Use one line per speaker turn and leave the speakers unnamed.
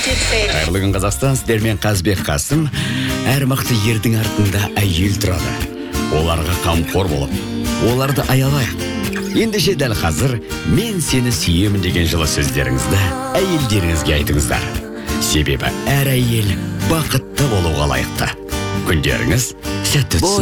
Қайырлы күн, Қазақстан, сіздермен Қазбек Қасым. Әр мықты ердің артында әйел тұрады. Оларға қамқор болып, оларды аялайық. Ендеше дәл қазір мен сені сүйемін деген жылы сөздеріңізді әйелдеріңізге айтыңыздар. Себебі әр әйел бақытты болуға лайықты. Күндеріңіз сәтті өтсін.